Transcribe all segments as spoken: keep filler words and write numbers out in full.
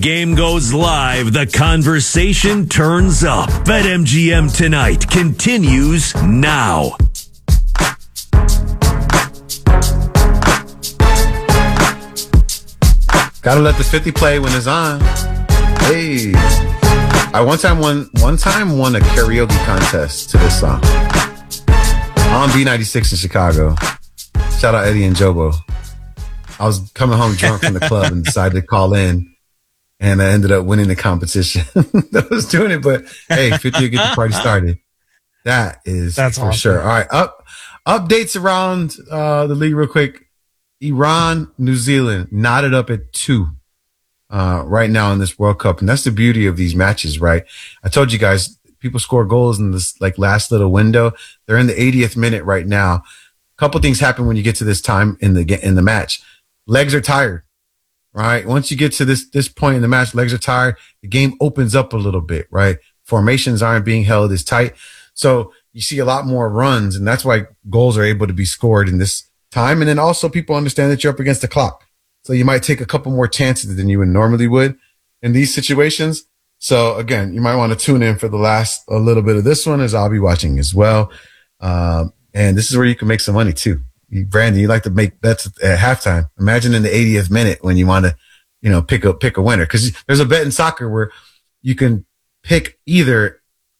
Game goes live. The conversation turns up. BetMGM Tonight continues now. Gotta let the fifty play when it's on. Hey, I one time won one time won a karaoke contest to this song on B ninety-six in Chicago. Shout out Eddie and Jobo. I was coming home drunk from the club and decided to call in. And I ended up winning the competition. I was doing it, but hey, fifty will get the party started. That is That's for awesome. sure. All right. Up updates around uh, the league real quick. Iran, New Zealand knotted up at two uh, right now in this World Cup. And that's the beauty of these matches, right? I told you guys, people score goals in this like last little window. They're in the eightieth minute right now. A couple things happen when you get to this time in the in the match. Legs are tired. Right. Once you get to this, this point in the match, legs are tired. The game opens up a little bit, right? Formations aren't being held as tight. So you see a lot more runs, and that's why goals are able to be scored in this time. And then also people understand that you're up against the clock. So you might take a couple more chances than you would normally would in these situations. So again, you might want to tune in for the last, a little bit of this one, as I'll be watching as well. Um, and this is where you can make some money too. Brandon, you like to make bets at halftime. Imagine in the eightieth minute when you want to, you know, pick a, pick a winner. Cause there's a bet in soccer where you can pick either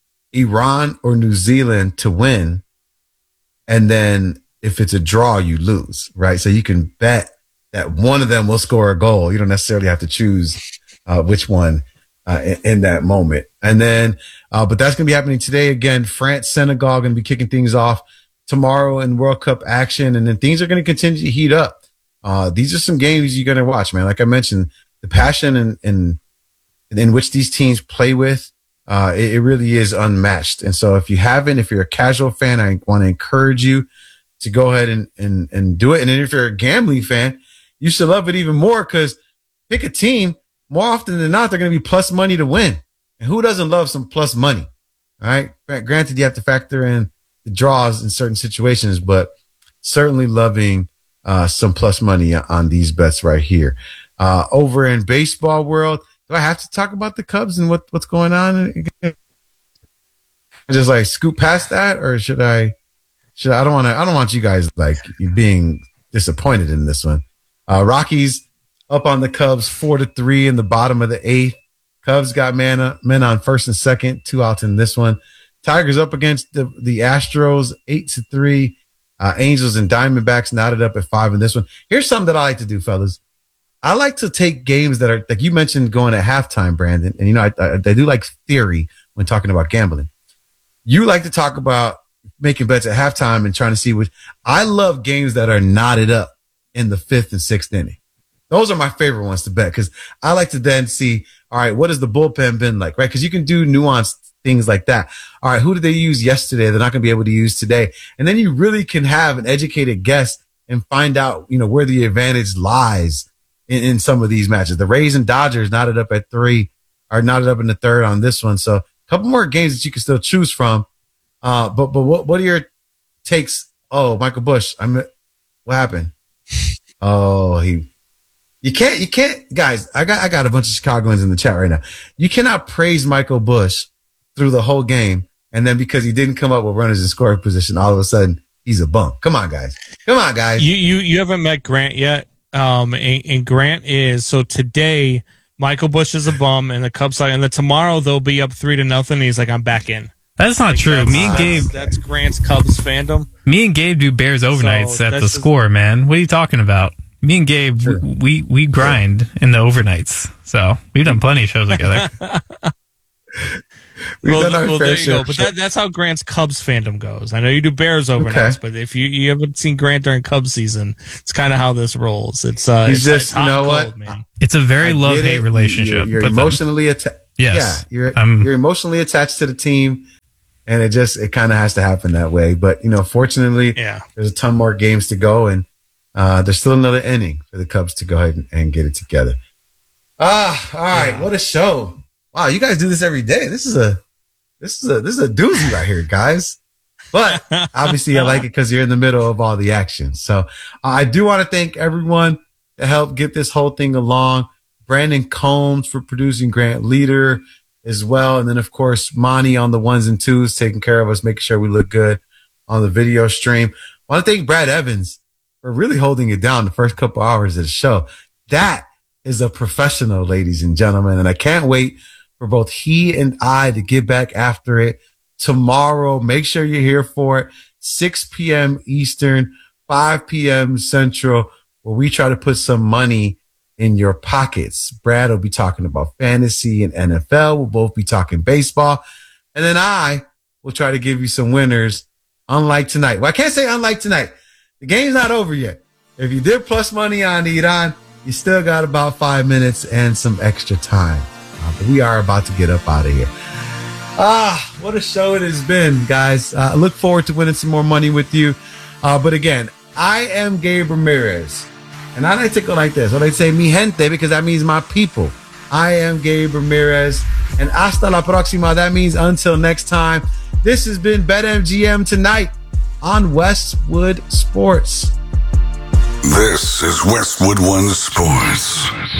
Iran or New Zealand to win. And then if it's a draw, you lose, right? So you can bet that one of them will score a goal. You don't necessarily have to choose uh, which one uh, in, in that moment. And then, uh, but that's going to be happening today. Again, France, Senegal going to be kicking things off tomorrow in World Cup action, and then things are going to continue to heat up. Uh, these are some games you're going to watch, man. Like I mentioned, the passion and in, in, in which these teams play with, uh, it, it really is unmatched. And so if you haven't, if you're a casual fan, I want to encourage you to go ahead and, and, and do it. And then if you're a gambling fan, you should love it even more, because pick a team. More often than not, they're going to be plus money to win. And who doesn't love some plus money? All right. Granted, you have to factor in the draws in certain situations, but certainly loving uh, some plus money on these bets right here. Uh, over in baseball world, do I have to talk about the Cubs and what, what's going on? Just like scoop past that, or should I? Should I, I don't want to. I don't want you guys like being disappointed in this one. Uh, Rockies up on the Cubs four to three in the bottom of the eighth. Cubs got men, men on first and second, two outs in this one. Tigers up against the, the Astros, eight to three. Uh, Angels and Diamondbacks knotted up at five in this one. Here's something that I like to do, fellas. I like to take games that are, like you mentioned, going at halftime, Brandon. And, you know, I, I, I do like theory when talking about gambling. You like to talk about making bets at halftime and trying to see which. I love games that are knotted up in the fifth and sixth inning. Those are my favorite ones to bet, because I like to then see, all right, what has the bullpen been like, right? Because you can do nuanced things like that. All right, who did they use yesterday? They're not going to be able to use today. And then you really can have an educated guess and find out, you know, where the advantage lies in, in some of these matches. The Rays and Dodgers knotted up at three, are knotted up in the third on this one. So a couple more games that you can still choose from. Uh, but, but what, what are your takes? Oh, Michael Busch. I'm, what happened? Oh, he, you can't, you can't, guys, I got, I got a bunch of Chicagoans in the chat right now. You cannot praise Michael Busch through the whole game, and then because he didn't come up with runners in scoring position, all of a sudden he's a bum. Come on, guys. Come on, guys. You you you haven't met Grant yet. Um, and, and Grant is so today. Michael Busch is a bum, and the Cubs like, and then tomorrow they'll be up three to nothing. And he's like, I'm back in. That's not like, true. That's, me and Gabe. That's, that's Grant's Cubs fandom. Me and Gabe do Bears overnights So at the just, score, man. What are you talking about? Me and Gabe, Sure. we we grind sure. in the overnights. So we've done plenty of shows together. We've well, done our well fair there you share. go. But that, that's how Grant's Cubs fandom goes. I know you do Bears overnights, Okay. but if you, you haven't seen Grant during Cubs season, it's kind of how this rolls. It's uh, He's it's, just, it's hot you know and what? cold, man. It's a very I love get hate it. relationship. You're, you're with them. emotionally attached. Yes. Yeah, you're Um, you're emotionally attached to the team, and it just it kind of has to happen that way. But you know, fortunately, Yeah. there's a ton more games to go, and uh, there's still another inning for the Cubs to go ahead and, and get it together. Ah, all right, Yeah. what a show! Wow, you guys do this every day. This is a this is a this is a doozy right here, guys. But obviously, I like it because you're in the middle of all the action. So uh, I do want to thank everyone that helped get this whole thing along. Brandon Combs for producing Grant Leader as well. And then, of course, Monty on the ones and twos, taking care of us, making sure we look good on the video stream. I want to thank Brad Evans for really holding it down the first couple hours of the show. That is a professional, ladies and gentlemen. And I can't wait for both he and I to get back after it tomorrow. Make sure you're here for it. six p.m. Eastern, five p.m. Central, where we try to put some money in your pockets. Brad will be talking about fantasy and N F L. We'll both be talking baseball. And then I will try to give you some winners, unlike tonight. Well, I can't say unlike tonight. The game's not over yet. If you did plus money on Iran, you still got about five minutes and some extra time. Uh, but we are about to get up out of here. Ah, what a show it has been, guys. I uh, look forward to winning some more money with you. Uh, but again, I am Gabe Ramirez. And I like to go like this. I like to say mi gente because that means my people. I am Gabe Ramirez. And hasta la próxima. That means until next time. This has been BetMGM Tonight on Westwood Sports. This is Westwood One Sports.